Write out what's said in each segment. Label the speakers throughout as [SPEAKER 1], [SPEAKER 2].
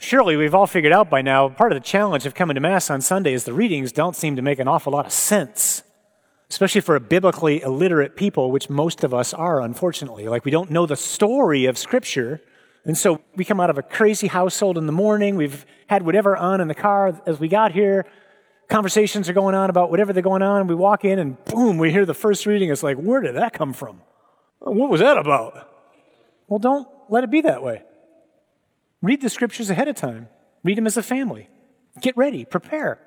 [SPEAKER 1] Surely we've all figured out by now, part of the challenge of coming to Mass on Sunday is the readings don't seem to make an awful lot of sense, especially for a biblically illiterate people, which most of us are, unfortunately. Like, we don't know the story of Scripture, and so we come out of a crazy household in the morning, we've had whatever on in the car as we got here, conversations are going on about whatever they're going on, and we walk in and boom, we hear the first reading. It's like, where did that come from? What was that about? Well, don't let it be that way. Read the Scriptures ahead of time. Read them as a family. Get ready. Prepare.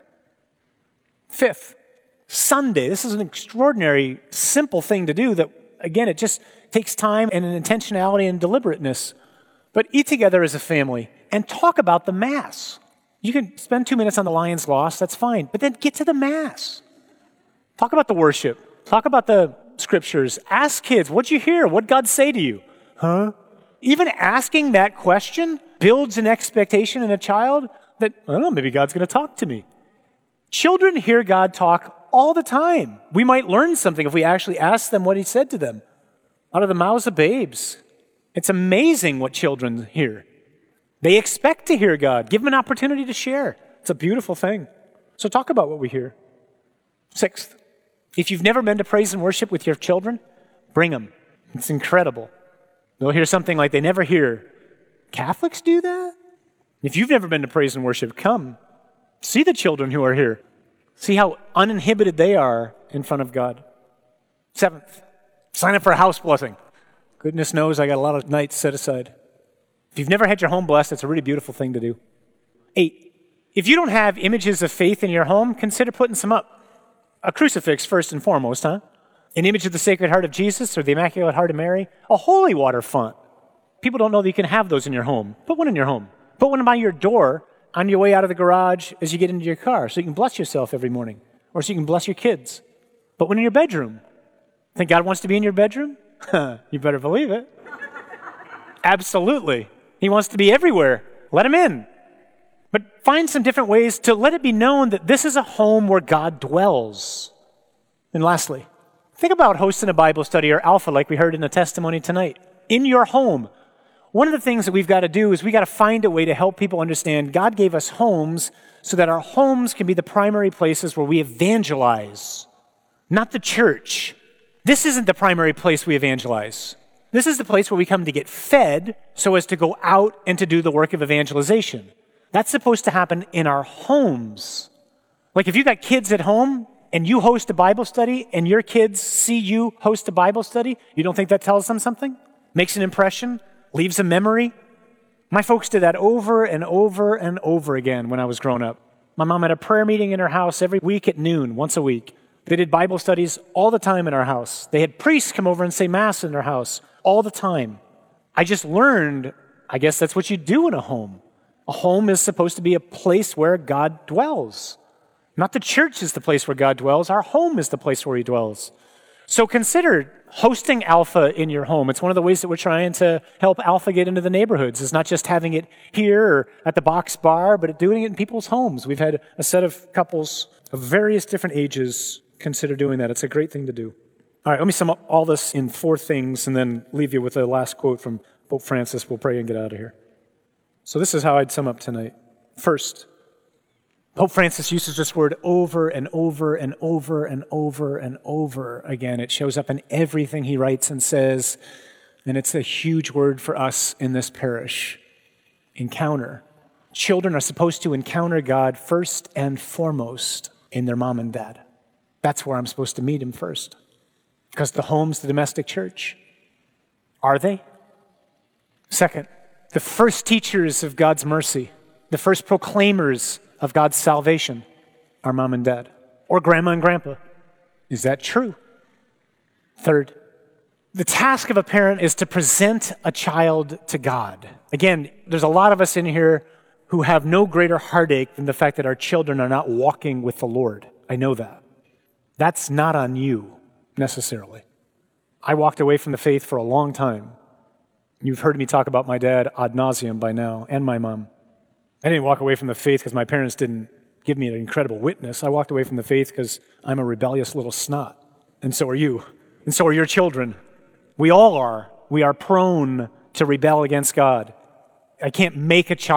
[SPEAKER 1] Fifth, Sunday. This is an extraordinary, simple thing to do that, again, it just takes time and an intentionality and deliberateness. But eat together as a family and talk about the Mass. You can spend 2 minutes on the Lion's Lost, that's fine. But then get to the Mass. Talk about the worship. Talk about the Scriptures. Ask kids, what'd you hear? What'd God say to you? Huh? Even asking that question builds an expectation in a child that, I don't know, maybe God's going to talk to me. Children hear God talk all the time. We might learn something if we actually ask them what he said to them out of the mouths of babes. It's amazing what children hear. They expect to hear God. Give them an opportunity to share. It's a beautiful thing. So talk about what we hear. Sixth, if you've never been to praise and worship with your children, bring them. It's incredible. They'll hear something like they never hear. Catholics do that? If you've never been to praise and worship, come. See the children who are here. See how uninhibited they are in front of God. Seventh, sign up for a house blessing. Goodness knows I got a lot of nights set aside. If you've never had your home blessed, it's a really beautiful thing to do. 8, if you don't have images of faith in your home, consider putting some up. A crucifix first and foremost, huh? An image of the Sacred Heart of Jesus or the Immaculate Heart of Mary. A holy water font. People don't know that you can have those in your home. Put one in your home. Put one by your door on your way out of the garage as you get into your car so you can bless yourself every morning or so you can bless your kids. Put one in your bedroom. Think God wants to be in your bedroom? You better believe it. Absolutely. He wants to be everywhere. Let him in. But find some different ways to let it be known that this is a home where God dwells. And lastly, think about hosting a Bible study or Alpha like we heard in the testimony tonight. In your home. One of the things that we've got to do is we got to find a way to help people understand God gave us homes so that our homes can be the primary places where we evangelize, not the church. This isn't the primary place we evangelize. This is the place where we come to get fed so as to go out and to do the work of evangelization. That's supposed to happen in our homes. Like if you got kids at home and you host a Bible study and your kids see you host a Bible study, you don't think that tells them something? Makes an impression? Leaves a memory? My folks did that over and over and over again when I was growing up. My mom had a prayer meeting in her house every week at noon, once a week. They did Bible studies all the time in our house. They had priests come over and say Mass in their house all the time. I just learned, I guess that's what you do in a home. A home is supposed to be a place where God dwells. Not the church is the place where God dwells. Our home is the place where he dwells. So consider hosting Alpha in your home. It's one of the ways that we're trying to help Alpha get into the neighborhoods. It's not just having it here or at the box bar, but doing it in people's homes. We've had a set of couples of various different ages consider doing that. It's a great thing to do. All right, let me sum up all this in 4 things and then leave you with a last quote from Pope Francis. We'll pray and get out of here. So this is how I'd sum up tonight. First, Pope Francis uses this word over and over and over and over and over again. It shows up in everything he writes and says, and it's a huge word for us in this parish. Encounter. Children are supposed to encounter God first and foremost in their mom and dad. That's where I'm supposed to meet him first. Because the home's the domestic church. Are they? Second, the first teachers of God's mercy, the first proclaimers of God's salvation are mom and dad, or grandma and grandpa. Is that true? Third, the task of a parent is to present a child to God. Again, there's a lot of us in here who have no greater heartache than the fact that our children are not walking with the Lord. I know that. That's not on you, necessarily. I walked away from the faith for a long time. You've heard me talk about my dad ad nauseum by now, and my mom. I didn't walk away from the faith because my parents didn't give me an incredible witness. I walked away from the faith because I'm a rebellious little snot. And so are you. And so are your children. We all are. We are prone to rebel against God. I can't make a child